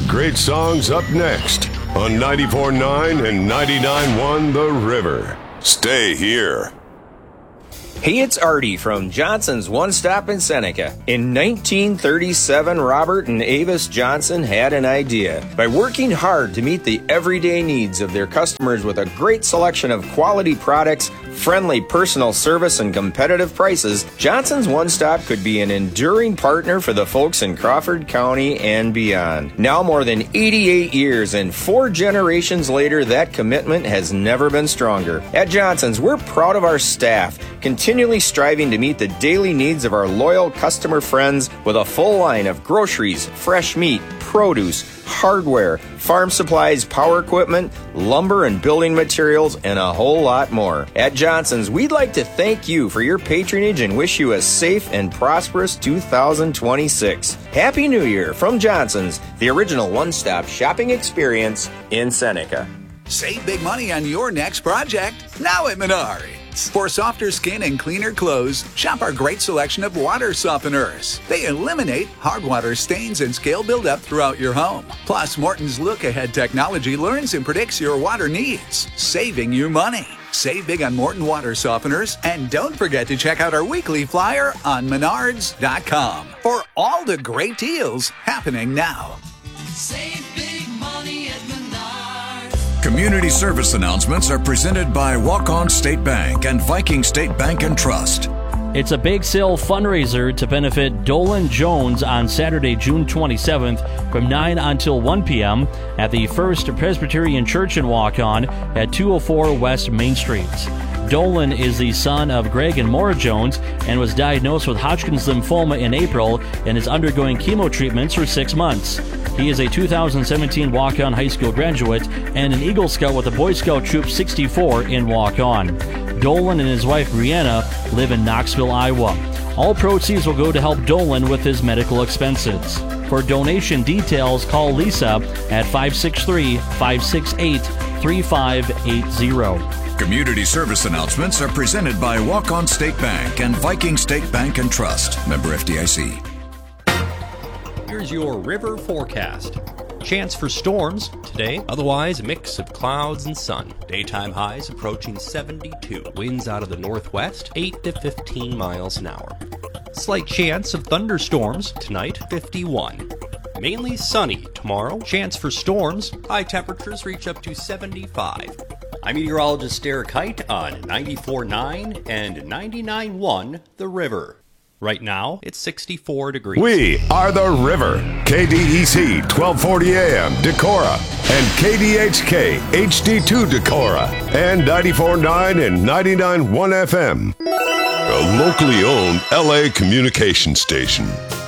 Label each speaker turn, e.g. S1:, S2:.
S1: great songs up next on 94.9 and 99.1 The River. Stay here.
S2: Hey, it's Artie from Johnson's One Stop in Seneca. In 1937, Robert and Avis Johnson had an idea. By working hard to meet the everyday needs of their customers with a great selection of quality products, friendly personal service, and competitive prices, Johnson's One Stop could be an enduring partner for the folks in Crawford County and beyond. Now more than 88 years and 4 generations later, that commitment has never been stronger. At Johnson's, we're proud of our staff, continually striving to meet the daily needs of our loyal customer friends with a full line of groceries, fresh meat, produce, hardware, farm supplies, power equipment, lumber and building materials, and a whole lot more. At Johnson's, we'd like to thank you for your patronage and wish you a safe and prosperous 2026. Happy New Year from Johnson's, the original one-stop shopping experience in Seneca.
S3: Save big money on your next project now at Menards. For softer skin and cleaner clothes, shop our great selection of water softeners. They eliminate hard water stains and scale buildup throughout your home. Plus, Morton's look-ahead technology learns and predicts your water needs, saving you money. Save big on Morton water softeners, and don't forget to check out our weekly flyer on Menards.com for all the great deals happening now.
S4: Save big money at Menards.
S5: Community service announcements are presented by Walk-On State Bank and Viking State Bank and Trust.
S6: It's a bake sale fundraiser to benefit Dolan Jones on Saturday, June 27th from 9 until 1 p.m. at the First Presbyterian Church in Walk-On at 204 West Main Street. Dolan is the son of Greg and Maura Jones and was diagnosed with Hodgkin's lymphoma in April and is undergoing chemo treatments for 6 months. He is a 2017 Walk-On High School graduate and an Eagle Scout with the Boy Scout Troop 64 in Walk-On. Dolan and his wife Brianna live in Knoxville, Iowa. All proceeds will go to help Dolan with his medical expenses. For donation details, call Lisa at 563-568-3580.
S5: Community service announcements are presented by Walk-On State Bank and Viking State Bank and Trust. Member FDIC.
S7: Here's your river forecast. Chance for storms today, otherwise a mix of clouds and sun. Daytime highs approaching 72. Winds out of the northwest, 8 to 15 miles an hour. Slight chance of thunderstorms tonight, 51. Mainly sunny tomorrow. Chance for storms. High temperatures reach up to 75. I'm meteorologist Derek Height on 94.9 and 99.1 The River. Right now, it's 64 degrees.
S1: We are The River, KDEC 1240 AM, Decorah, and KDHK HD2 Decorah, and 94.9 and 99.1 FM. A locally owned LA communication station.